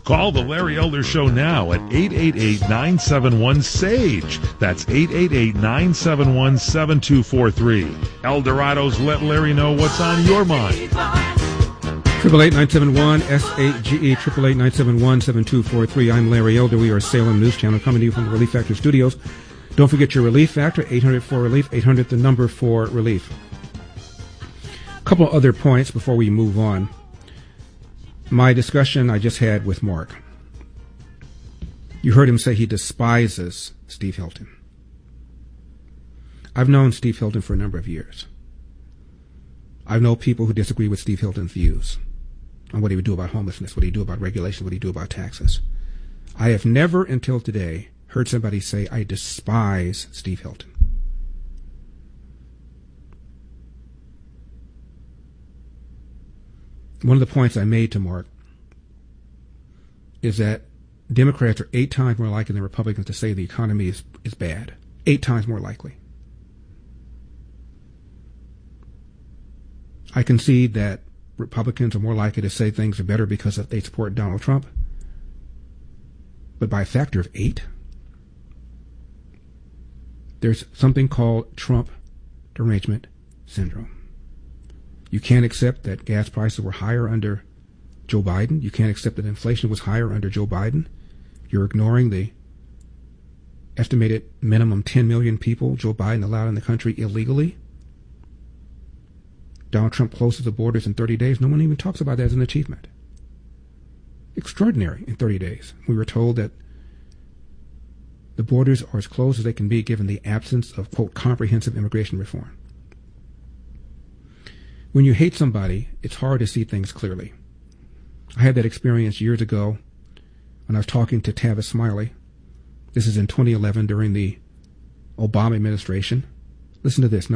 Call the Larry Elder Show now at 888-971-SAGE. That's 888-971-7243. Eldorado's Let Larry Know What's on Your Mind. 888-971-SAGE, 888-971-7243. I'm Larry Elder. We are Salem News Channel coming to you from the Relief Factor Studios. Don't forget your Relief Factor, 800-4RELIEF, 800 the number for relief. A couple other points before we move on. My discussion I just had with Mark. You heard him say he despises Steve Hilton. I've known Steve Hilton for a number of years. I know people who disagree with Steve Hilton's views on what he would do about homelessness, what he would do about regulations, what he would do about taxes. I have never until today heard somebody say, I despise Steve Hilton. One of the points I made to Mark is that Democrats are 8 times more likely than Republicans to say the economy is bad. 8 times more likely. I concede that Republicans are more likely to say things are better because they support Donald Trump. But by a factor of 8, there's something called Trump derangement syndrome. You can't accept that gas prices were higher under Joe Biden. You can't accept that inflation was higher under Joe Biden. You're ignoring the estimated minimum 10 million people Joe Biden allowed in the country illegally. Donald Trump closes the borders in 30 days. No one even talks about that as an achievement. Extraordinary in 30 days. We were told that the borders are as closed as they can be given the absence of, quote, comprehensive immigration reform. When you hate somebody, it's hard to see things clearly. I had that experience years ago when I was talking to Tavis Smiley. This is in 2011 during the Obama administration. Listen to this.